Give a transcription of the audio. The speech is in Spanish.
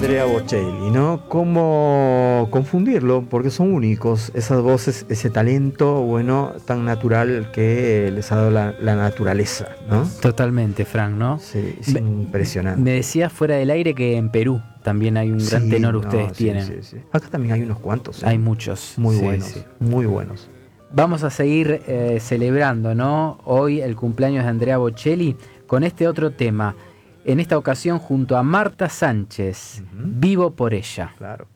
Andrea Bocelli, ¿no? ¿Cómo confundirlo? Porque son únicos, esas voces, ese talento, bueno, tan natural que les ha dado la naturaleza, ¿no? Totalmente, Frank, ¿no? Sí, es impresionante. Me decías fuera del aire que en Perú también hay un gran tenor ustedes sí, tienen. sí. Acá también hay unos cuantos. Hay muchos. Muy sí, buenos, sí. muy buenos. Vamos a seguir celebrando, ¿no? Hoy el cumpleaños de Andrea Bocelli con este otro tema. En esta ocasión junto a Marta Sánchez, Vivo por ella. Claro.